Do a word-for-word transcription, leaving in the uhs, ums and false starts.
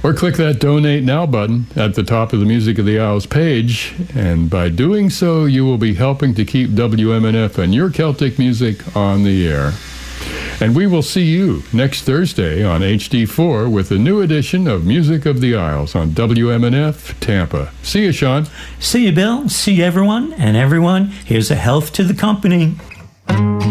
Or click that Donate Now button at the top of the Music of the Isles page, and by doing so, you will be helping to keep W M N F and your Celtic music on the air. And we will see you next Thursday on H D four with a new edition of Music of the Isles on W M N F Tampa. See you, Sean. See you, Bill. See you, everyone. And everyone, here's a health to the company.